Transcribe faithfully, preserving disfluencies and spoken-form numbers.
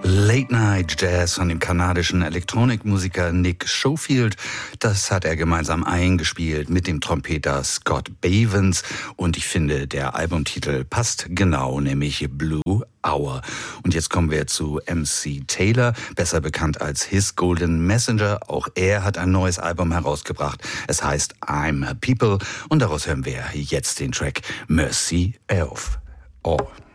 Late Night Jazz von dem kanadischen Elektronikmusiker Nick Schofield. Das hat er gemeinsam eingespielt mit dem Trompeter Scott Bavens. Und ich finde, der Albumtitel passt genau, nämlich Blue Hour. Und jetzt kommen wir zu M C Taylor, besser bekannt als His Golden Messenger. Auch er hat ein neues Album herausgebracht. Es heißt I'm a People. Und daraus hören wir jetzt den Track Mercy of All.